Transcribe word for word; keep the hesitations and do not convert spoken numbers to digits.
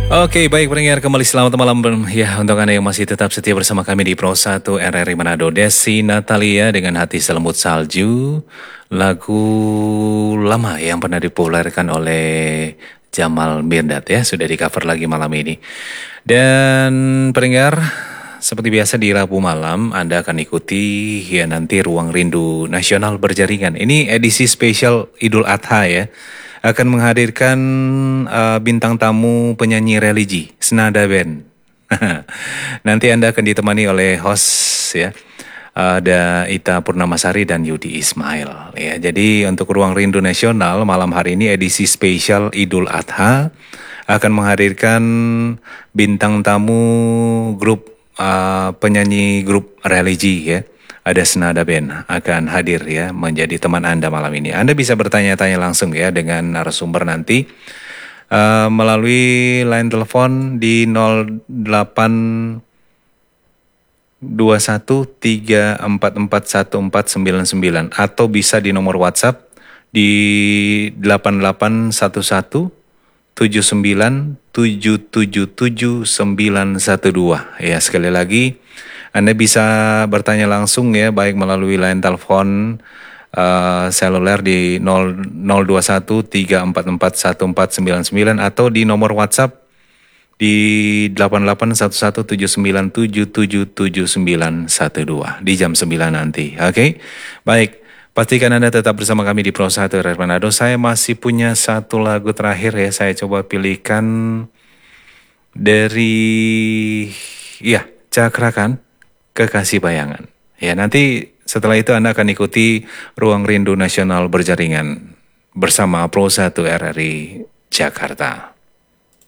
Oke, baik pendengar, kembali selamat malam ya untuk Anda yang masih tetap setia bersama kami di Pro satu R R I Manado. Desi Natalia dengan Hati Selembut Salju, lagu lama yang pernah dipopulerkan oleh Jamal Mirdad ya, sudah di cover lagi malam ini. Dan pendengar, seperti biasa di Rabu malam Anda akan ikuti ya nanti Ruang Rindu Nasional Berjaringan. Ini edisi spesial Idul Adha ya. Akan menghadirkan uh, bintang tamu penyanyi religi, Senada Band. Nanti Anda akan ditemani oleh host ya, ada Ita Purnamasari dan Yudi Ismail. Ya, jadi untuk Ruang Rindu Nasional malam hari ini edisi spesial Idul Adha akan menghadirkan bintang tamu grup uh, penyanyi grup religi ya. Ada Senada Band akan hadir ya menjadi teman Anda malam ini. Anda bisa bertanya-tanya langsung ya dengan narasumber nanti uh, melalui line telepon di nol delapan dua satu tiga empat empat satu empat sembilan sembilan atau bisa di nomor WhatsApp di delapan delapan satu satu tujuh sembilan tujuh tujuh tujuh sembilan satu dua. Ya, sekali lagi Anda bisa bertanya langsung ya, baik melalui line telepon uh, seluler di nol dua satu tiga empat empat satu empat sembilan sembilan atau di nomor WhatsApp di delapan delapan satu satu tujuh sembilan tujuh tujuh tujuh sembilan satu dua di jam sembilan nanti. Oke, okay? Baik. Pastikan Anda tetap bersama kami di Pro satu R R I Manado. Saya masih punya satu lagu terakhir ya, saya coba pilihkan dari ya Cakrakan, Kekasih Bayangan. Ya, nanti setelah itu Anda akan ikuti Ruang Rindu Nasional Berjaringan bersama Pro satu R R I Jakarta.